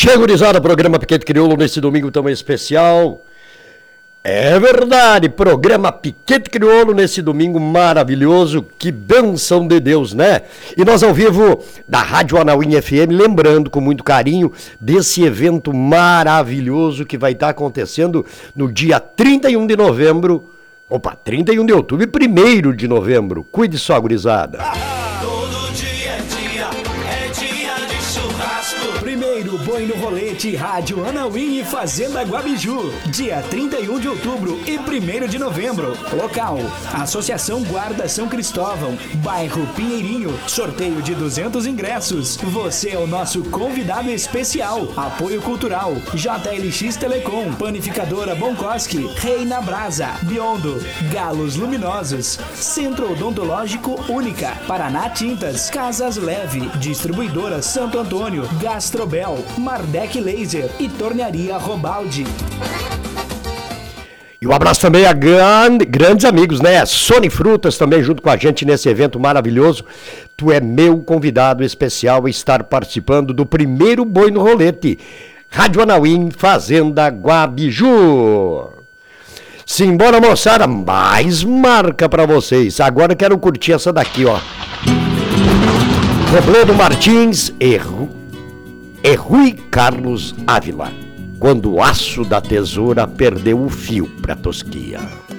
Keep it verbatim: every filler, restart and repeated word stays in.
Chega, gurizada, programa Piquete Crioulo nesse domingo tão especial. É verdade, programa Piquete Crioulo nesse domingo maravilhoso, que bênção de Deus, né? E nós ao vivo da Rádio Anauim F M, lembrando com muito carinho desse evento maravilhoso que vai estar acontecendo no dia trinta e um de novembro, opa, trinta e um de outubro e primeiro de novembro. Cuide só, gurizada. Todo dia é dia, é dia de churrasco. Primeiro Boi no Rolete, Rádio Anauim e Fazenda Guabiju. Dia trinta e um de outubro e primeiro de novembro. Local: Associação Guarda São Cristóvão, bairro Pinheirinho. Sorteio de duzentos ingressos. Você é o nosso convidado especial. Apoio cultural: J L X Telecom, Panificadora Bonkoski, Reina Brasa, Biondo, Galos Luminosos, Centro Odontológico Única, Paraná Tintas, Casas Leve, Distribuidora Santo Antônio, Gastrobel, Mardec Laser e Tornearia Robaldi. E um abraço também a grande, grandes amigos, né? Sony Frutas também junto com a gente nesse evento maravilhoso. Tu é meu convidado especial a estar participando do primeiro Boi no Rolete. Rádio Anauim, Fazenda Guabiju. Simbora, moçada, mais marca pra vocês. Agora eu quero curtir essa daqui, ó. Robledo Martins e, Ru... e Rui Carlos Ávila. Quando o aço da tesoura perdeu o fio pra tosquia.